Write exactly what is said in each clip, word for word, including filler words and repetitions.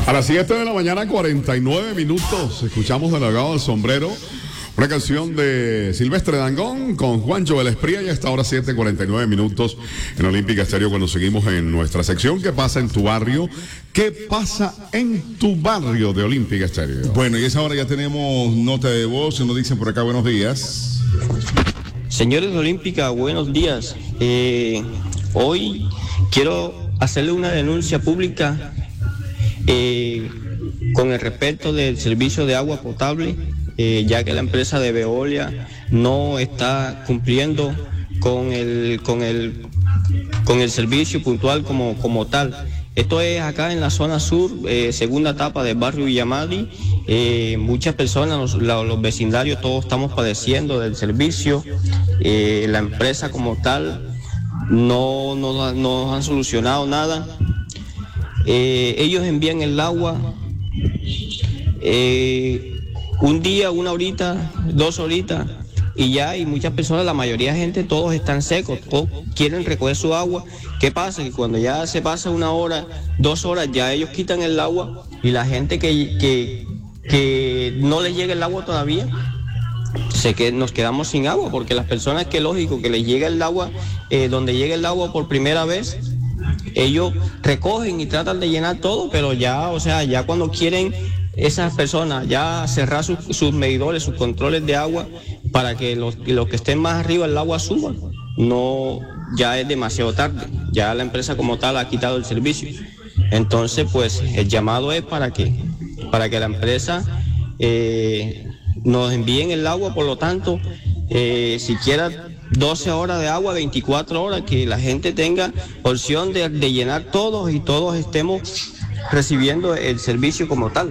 A las siete de la mañana, cuarenta y nueve minutos, escuchamos de Legado del Sombrero, una canción de Silvestre Dangond con Juancho del Espría, y hasta ahora siete cuarenta y nueve minutos en Olímpica Estéreo, cuando seguimos en nuestra sección ¿Qué pasa en tu barrio? ¿Qué pasa en tu barrio de Olímpica Estéreo? Bueno, y a esa hora ya tenemos nota de voz, nos dicen por acá buenos días. Señores de Olímpica, buenos días. Eh, hoy quiero hacerle una denuncia pública eh, con el respecto del servicio de agua potable, eh, ya que la empresa de Veolia no está cumpliendo con el, con el, con el servicio puntual como, como tal. Esto es acá en la zona sur, eh, segunda etapa del barrio Villamadi. Eh, muchas personas, los, los vecindarios, todos estamos padeciendo del servicio. Eh, la empresa como tal no nos no, no han solucionado nada. Eh, ellos envían el agua eh, un día, una horita, dos horitas, y ya, y muchas personas, la mayoría de gente, todos están secos, todos quieren recoger su agua. ¿Qué pasa? Que cuando ya se pasa una hora, dos horas, ya ellos quitan el agua, y la gente que, que, que no les llega el agua todavía, sé que nos quedamos sin agua, porque las personas que lógico que les llega el agua, eh, donde llega el agua por primera vez, ellos recogen y tratan de llenar todo, pero ya, o sea, ya cuando quieren esas personas ya cerrar sus, sus medidores, sus controles de agua, para que los, los que estén más arriba el agua suba, no, ya es demasiado tarde, ya la empresa como tal ha quitado el servicio. Entonces, pues, el llamado es para que, para que la empresa eh, nos envíen el agua, por lo tanto, eh, siquiera doce horas de agua, veinticuatro horas, que la gente tenga opción de, de llenar todos y todos estemos recibiendo el servicio como tal,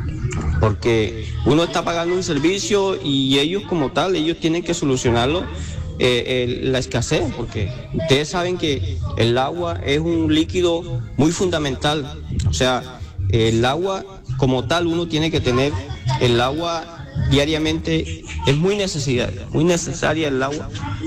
porque uno está pagando un servicio y ellos como tal, ellos tienen que solucionarlo, eh, el, la escasez, porque ustedes saben que el agua es un líquido muy fundamental, o sea, el agua como tal, uno tiene que tener el agua diariamente, es muy necesidad, muy necesaria el agua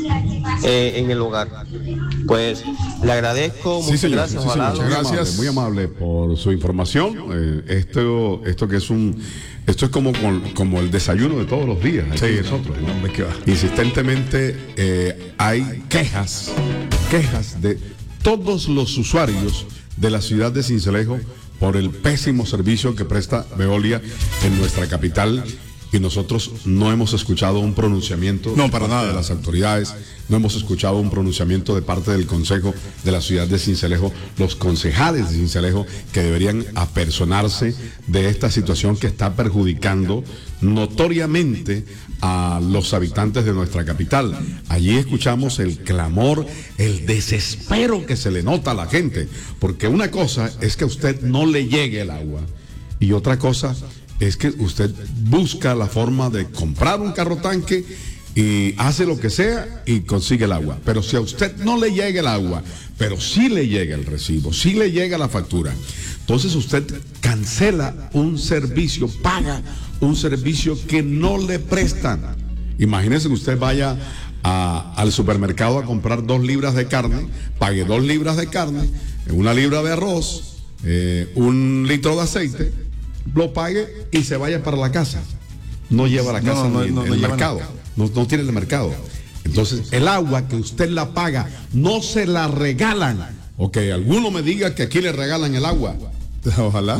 eh, en el hogar. Pues le agradezco, sí, muchas señor, gracias. Sí, señor, muchas gracias, muy amable, muy amable por su información. Eh, esto, esto que es un, esto es como, como el desayuno de todos los días. Aquí sí, nosotros, ¿no? ¿no? ¿Qué va? Insistentemente eh, hay quejas, quejas de todos los usuarios de la ciudad de Sincelejo por el pésimo servicio que presta Veolia en nuestra capital. Y nosotros no hemos escuchado un pronunciamiento no, para nada de las autoridades, no hemos escuchado un pronunciamiento de parte del Consejo de la ciudad de Sincelejo, los concejales de Sincelejo, que deberían apersonarse de esta situación que está perjudicando notoriamente a los habitantes de nuestra capital. Allí escuchamos el clamor, el desespero que se le nota a la gente, porque una cosa es que a usted no le llegue el agua y otra cosa es que usted busca la forma de comprar un carro tanque y hace lo que sea y consigue el agua. Pero si a usted no le llega el agua, pero sí le llega el recibo, sí le llega la factura, entonces usted cancela un servicio, paga un servicio que no le prestan. Imagínese que usted vaya a, al supermercado a comprar dos libras de carne, pague dos libras de carne, una libra de arroz, eh, un litro de aceite, lo pague y se vaya para la casa. No lleva a la casa no, no, no, el no mercado. No, no tiene el mercado. Entonces, el agua que usted la paga, no se la regalan. Ok, alguno me diga que aquí le regalan el agua. Ojalá.